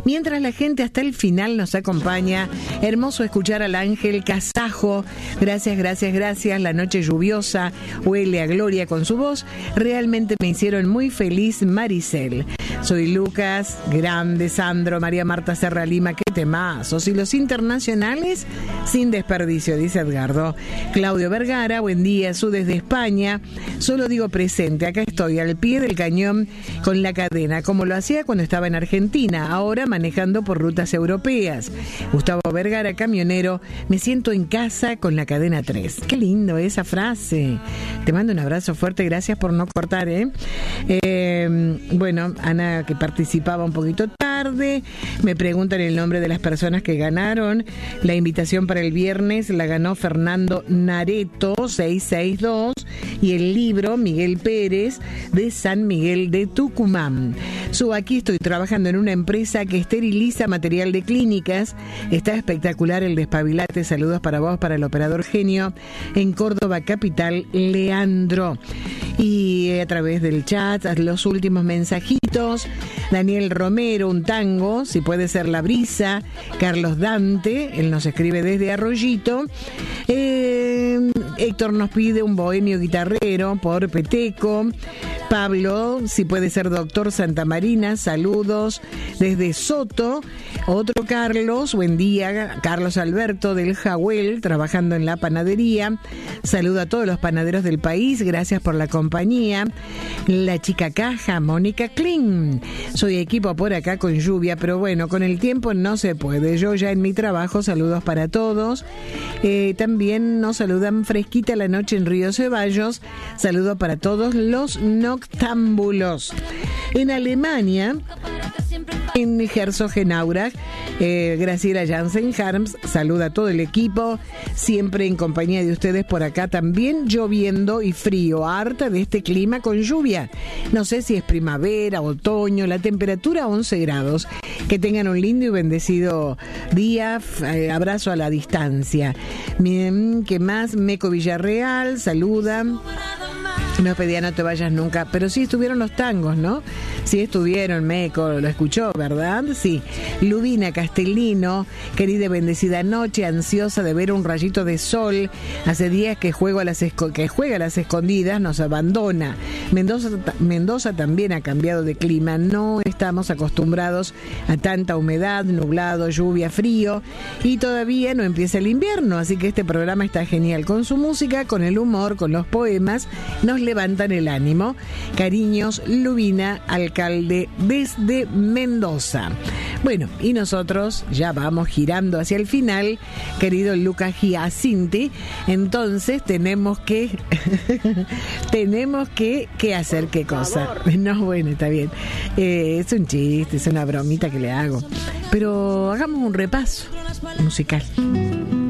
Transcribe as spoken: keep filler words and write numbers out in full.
Mientras la gente hasta el final nos acompaña, hermoso escuchar al Ángel Kazajo. Gracias, gracias, gracias. La noche lluviosa huele a gloria con su voz. Realmente me hicieron muy feliz, Maricel. Soy Lucas, grande, Sandro, María Marta Serra Lima, qué temazos. Y los internacionales, sin desperdicio, dice Edgardo. Claudio Vergara, buen día, Su desde España. Solo digo presente, acá estoy, al pie del cañón con la cadena, como lo hacía cuando estaba en Argentina, ahora manejando por rutas europeas. Gustavo Vergara, camionero, me siento en casa con la cadena tres. Qué lindo esa frase. Te mando un abrazo fuerte, gracias por no cortar, ¿eh? Eh, bueno, Ana, que participaba un poquito tarde, me preguntan el nombre de las personas que ganaron. La invitación para el viernes la ganó Fernando Nareto, seiscientos sesenta y dos, y el libro Miguel Pérez, de San Miguel de Tucumán. Su, aquí estoy trabajando en una empresa que esteriliza material de clínicas. Está espectacular el despabilate. Saludos para vos, para el operador genio en Córdoba capital, Leandro. Y a través del chat, los últimos mensajitos. Daniel Romero, un tango, si puede ser La Brisa. Carlos Dante, él nos escribe desde Arroyito. Eh, Héctor nos pide un bohemio guitarrero por Peteco. Pablo, si puede ser Doctor Santa Marina, saludos desde Soto. Otro Carlos, buen día, Carlos Alberto del Jahuel, trabajando en la panadería. Saludo a todos los panaderos del país, gracias por la compañía. La chica caja, Mónica Klein. Soy equipo por acá con lluvia, pero bueno, con el tiempo no se puede. Yo ya en mi trabajo, saludos para todos. Eh, también nos saludan fresquita la noche en Río Ceballos. Saludo para todos los noctámbulos. En Alemania, en Herzogenaurach, eh, Graciela Jansen Harms saluda a todo el equipo, siempre en compañía de ustedes por acá también, lloviendo y frío, harta de este clima con lluvia. No sé si es primavera, otoño, la temperatura once grados. Que tengan un lindo y bendecido día, eh, abrazo a la distancia. Bien, ¿qué más? Meco Villarreal, saluda. No pedía No te vayas nunca, pero sí estuvieron los tangos, ¿no? Sí estuvieron, Meco, lo escuchó, ¿verdad? Sí. Ludina Castellino, querida y bendecida noche, ansiosa de ver un rayito de sol. Hace días que, juego a las esco- que juega a las escondidas, nos abandona. Mendoza, Mendoza también ha cambiado de clima, no estamos acostumbrados a tanta humedad, nublado, lluvia, frío, y todavía no empieza el invierno, así que este programa está genial con su música, con el humor, con los poemas, nos levantan el ánimo. Cariños, Lubina, alcalde desde Mendoza. Bueno, y nosotros ya vamos girando hacia el final, querido Lucas Giacinti, entonces tenemos que tenemos que, que hacer qué cosa. No, bueno, está bien. Eh, es un chiste, es una bromita que le hago. Pero hagamos un repaso musical.